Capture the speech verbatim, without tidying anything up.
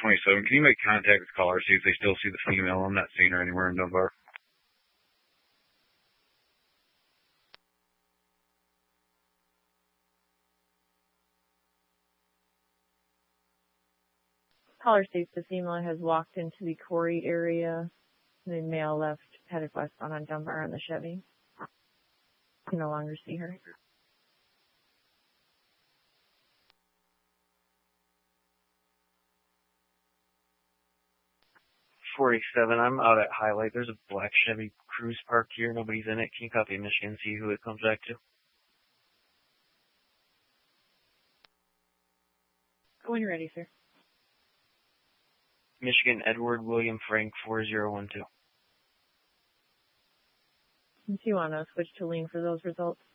twenty-seven. Can you make contact with callers, see if they still see the female? I'm not seeing her anywhere in Dunbar. Caller states the female has walked into the Corey area. The male left, headed westbound on Dunbar on the Chevy. You no longer see her. forty-seven, I'm out at Highlight. There's a black Chevy Cruze parked here. Nobody's in it. Can you copy Michigan, see who it comes back to? When you're ready, sir. Michigan, Edward William Frank, four zero one two. Do you want to switch to lean for those results?